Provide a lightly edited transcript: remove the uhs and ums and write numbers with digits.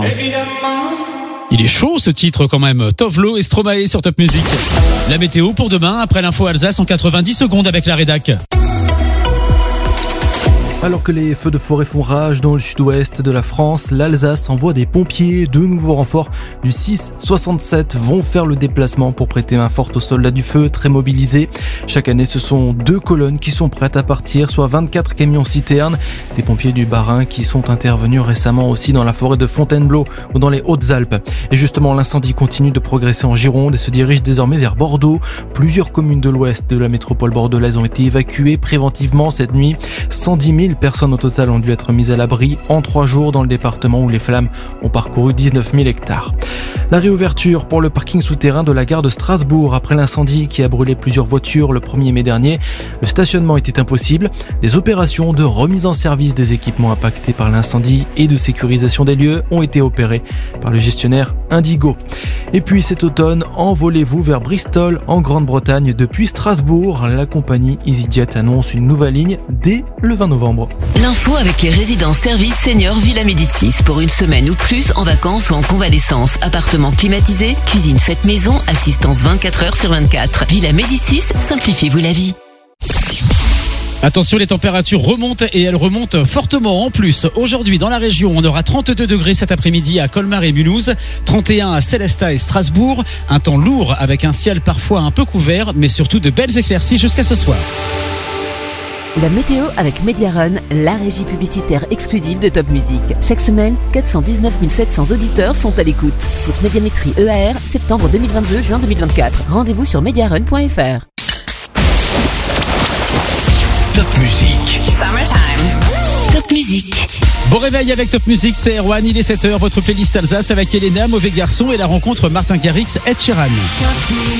Évidemment. Il est chaud ce titre quand même. Tovlo et Stromae sur Top Music. La météo pour demain après l'info Alsace en 90 secondes avec la rédac. Alors que les feux de forêt font rage dans le sud-ouest de la France, l'Alsace envoie des pompiers. Deux nouveaux renforts du 667 vont faire le déplacement pour prêter main forte aux soldats du feu, très mobilisés. Chaque année, ce sont 2 colonnes qui sont prêtes à partir, soit 24 camions-citernes. Des pompiers du Bas-Rhin qui sont intervenus récemment aussi dans la forêt de Fontainebleau ou dans les Hautes-Alpes. Et justement, l'incendie continue de progresser en Gironde et se dirige désormais vers Bordeaux. Plusieurs communes de l'ouest de la métropole bordelaise ont été évacuées préventivement cette nuit. 110 000 personnes au total ont dû être mises à l'abri en 3 jours dans le département où les flammes ont parcouru 19 000 hectares. La réouverture pour le parking souterrain de la gare de Strasbourg après l'incendie qui a brûlé plusieurs voitures le 1er mai dernier. Le stationnement était impossible. Des opérations de remise en service des équipements impactés par l'incendie et de sécurisation des lieux ont été opérées par le gestionnaire Indigo. Et puis cet automne, envolez-vous vers Bristol en Grande-Bretagne depuis Strasbourg. La compagnie EasyJet annonce une nouvelle ligne dès le 20 novembre. L'info avec les résidences services seniors Villa Médicis pour une semaine ou plus en vacances ou en convalescence. Appartement climatisé, cuisine faite maison, assistance 24 heures sur 24. Villa Médicis, simplifiez-vous la vie. Attention, les températures remontent et elles remontent fortement. En plus, aujourd'hui dans la région, on aura 32 degrés cet après-midi à Colmar et Mulhouse, 31 à Célestat et Strasbourg. Un temps lourd avec un ciel parfois un peu couvert, mais surtout de belles éclaircies jusqu'à ce soir. La météo avec Mediarun, la régie publicitaire exclusive de Top Music. Chaque semaine, 419 700 auditeurs sont à l'écoute. Sauf Médiamétrie EAR, septembre 2022, juin 2024. Rendez-vous sur mediarun.fr. Top Music. Summertime. Top Music. Bon réveil avec Top Music, c'est Erwan, il est 7h, votre playlist Alsace avec Elena, Mauvais Garçon et la rencontre Martin Garrix, Ed Sheeran.